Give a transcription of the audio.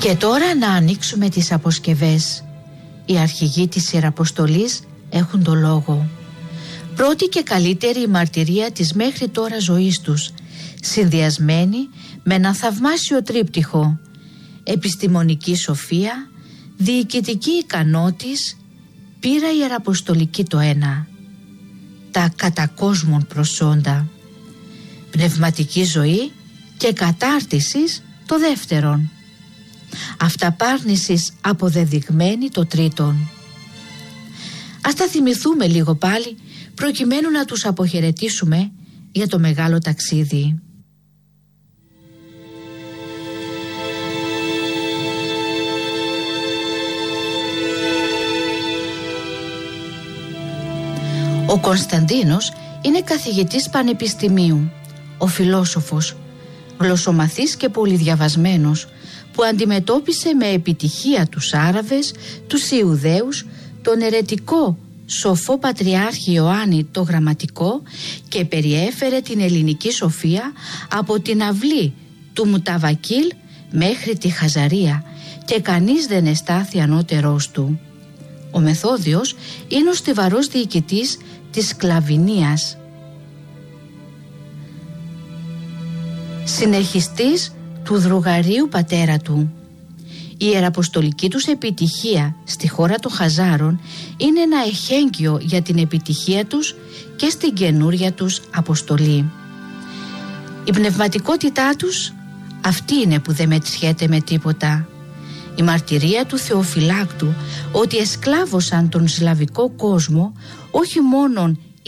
Και τώρα να ανοίξουμε τις αποσκευές. Οι αρχηγοί της Ιεραποστολής έχουν το λόγο. Πρώτη και καλύτερη η μαρτυρία της μέχρι τώρα ζωής τους, συνδυασμένη με ένα θαυμάσιο τρίπτυχο: επιστημονική σοφία, διοικητική ικανότης, πείρα ιεραποστολική το ένα, τα κατακόσμων προσόντα, πνευματική ζωή και κατάρτισης το δεύτερον, αυταπάρνησης αποδεδειγμένη το τρίτον. Ας τα θυμηθούμε λίγο πάλι, προκειμένου να τους αποχαιρετήσουμε για το μεγάλο ταξίδι. Ο Κωνσταντίνος είναι καθηγητής πανεπιστημίου, ο φιλόσοφος, γλωσσομαθής και πολυδιαβασμένος, που αντιμετώπισε με επιτυχία τους Άραβες, τους Ιουδαίους, τον αιρετικό σοφό πατριάρχη Ιωάννη το Γραμματικό και περιέφερε την ελληνική σοφία από την αυλή του Μουταβακίλ μέχρι τη Χαζαρία και κανείς δεν εστάθη ανώτερός του. Ο Μεθόδιος είναι ο στιβαρός διοικητής της Σκλαβηνίας, συνεχιστής του Δρουγαρίου πατέρα του. Η ιεραποστολική τους επιτυχία στη χώρα των Χαζάρων είναι ένα εχέγγυο για την επιτυχία τους και στην καινούρια τους αποστολή. Η πνευματικότητά τους αυτή είναι που δεν μετριέται με τίποτα. Η μαρτυρία του Θεοφυλάκτου ότι εσκλάβωσαν τον σλαβικό κόσμο όχι μόνον